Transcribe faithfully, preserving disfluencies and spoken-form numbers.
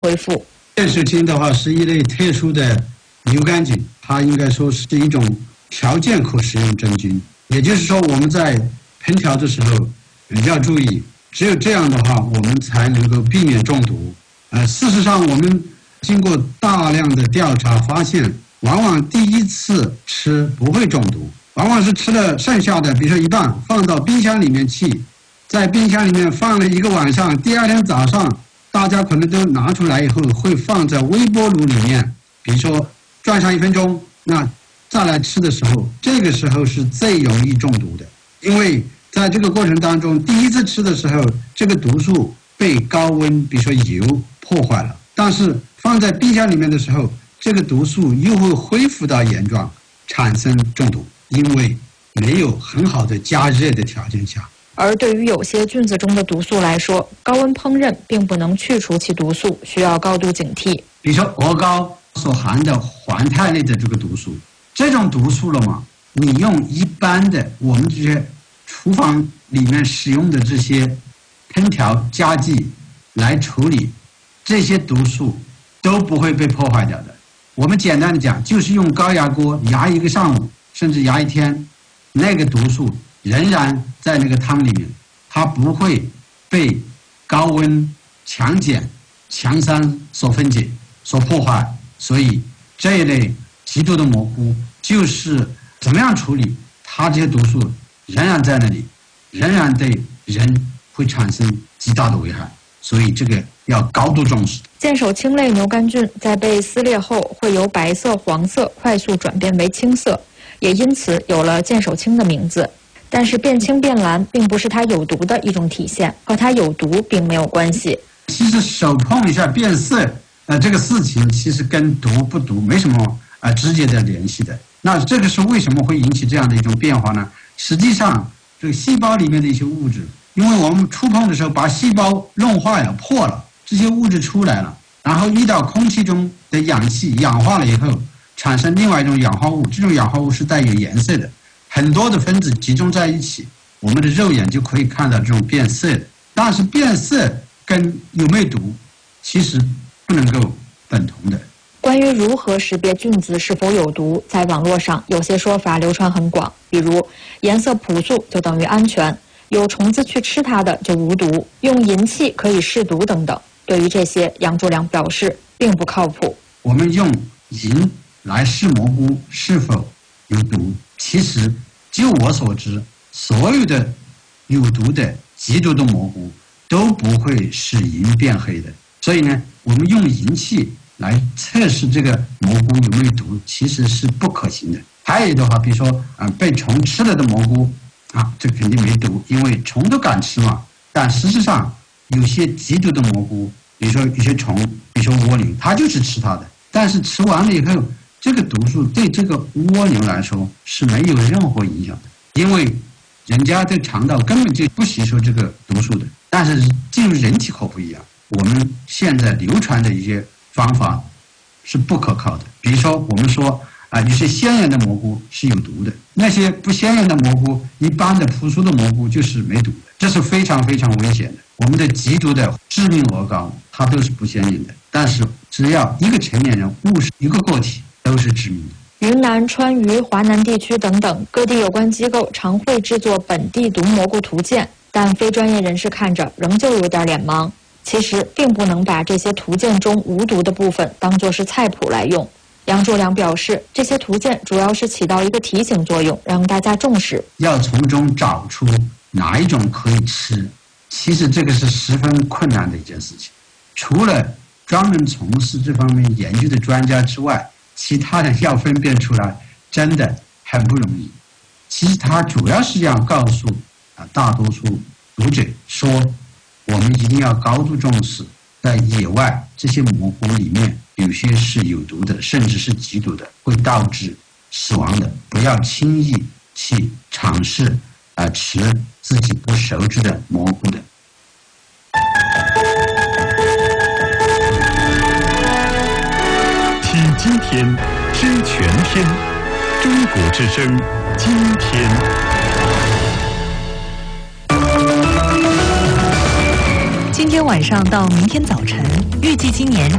恢复。 变色青的话是一类特殊的牛肝菌，它应该说是一种条件可食用真菌，也就是说我们在烹调的时候要注意，只有这样的话我们才能够避免中毒。呃，事实上我们经过大量的调查发现，往往第一次吃不会中毒，往往是吃了剩下的，比如说一半放到冰箱里面去，在冰箱里面放了一个晚上，第二天早上大家可能都拿出来以后会放在微波炉里面，比如说转上一分钟，那再来吃的时候，这个时候是最容易中毒的，因为在这个过程当中，第一次吃的时候，这个毒素被高温，比如说油破坏了，但是放在冰箱里面的时候，这个毒素又会恢复到原状，产生中毒，因为没有很好的加热的条件下。 而对于有些菌子中的毒素来说，高温烹饪并不能去除其毒素，需要高度警惕。 比如说鹅膏所含的环肽类的这个毒素，这种毒素了嘛，你用一般的我们这些厨房里面使用的这些烹调家具来处理，这些毒素都不会被破坏掉的。我们简单的讲，就是用高压锅压一个上午，甚至压一天，那个毒素仍然在那个汤里面，它不会被高温、强碱、强酸所分解、所破坏。所以这一类极毒的蘑菇就是怎么样处理，它这些毒素仍然在那里，仍然对人会产生极大的危害。所以这个要高度重视。 剑手青类牛肝菌在被撕裂后会由白色、黄色快速转变为青色，也因此有了剑手青的名字。但是变青变蓝并不是它有毒的一种体现，和它有毒并没有关系。 其实手碰一下变色，呃，这个事情其实跟毒不毒没什么呃直接的联系的。那这个是为什么会引起这样的一种变化呢？实际上，这个细胞里面的一些物质，因为我们触碰的时候把细胞弄坏了、破了，这些物质出来了，然后遇到空气中的氧气氧化了以后，产生另外一种氧化物，这种氧化物是带有颜色的。很多的分子集中在一起，我们的肉眼就可以看到这种变色的。但是变色跟有没有毒其实不能够等同的。 关于如何识别菌子是否有毒，在网络上有些说法流传很广，比如颜色朴素就等于安全，有虫子去吃它的就无毒，用银器可以试毒等等。对于这些，杨柱良表示并不靠谱。 我们用银来试蘑菇是否有毒，其实就我所知，所有的有毒的极毒的蘑菇都不会使银变黑的。所以呢，我们用银器来测试这个蘑菇有没有毒，其实是不可行的。还有的话，比如说啊、呃，被虫吃了的蘑菇啊，这肯定没毒，因为虫都敢吃嘛。但实际上，有些极毒的蘑菇，比如说有些虫，比如说蜗牛，它就是吃它的，但是吃完了以后，这个毒素对这个蜗牛来说是没有任何影响的，因为人家的肠道根本就不吸收这个毒素的。但是进入人体可不一样，我们现在流传的一些方法是不可靠的。比如说我们说啊，有些鲜艳的蘑菇是有毒的，那些不鲜艳的蘑菇，一般的朴素的蘑菇就是没毒的，这是非常非常危险的。我们的极毒的致命鹅膏，它都是不鲜艳的，但是只要一个成年人误食一个个体，都是致命的。 云南、川渝、华南地区等等各地有关机构常会制作本地毒蘑菇图鉴，但非专业人士看着仍旧有点脸盲。其实并不能把这些图鉴中无毒的部分当作是菜谱来用。杨柱良表示，这些图鉴主要是起到一个提醒作用，让大家重视， 要从中找出哪一种可以吃。其实这个是十分困难的一件事情，除了专门从事这方面研究的专家之外，其他人要分辨出来真的很不容易。其实他主要是要告诉啊大多数读者说，我们一定要高度重视，在野外这些蘑菇里面有些是有毒的，甚至是极毒的，会导致死亡的，不要轻易去尝试啊、呃、吃自己不熟知的蘑菇的。 听今天，知全天，中国之声，今天。 今天晚上到明天早晨， 预计今年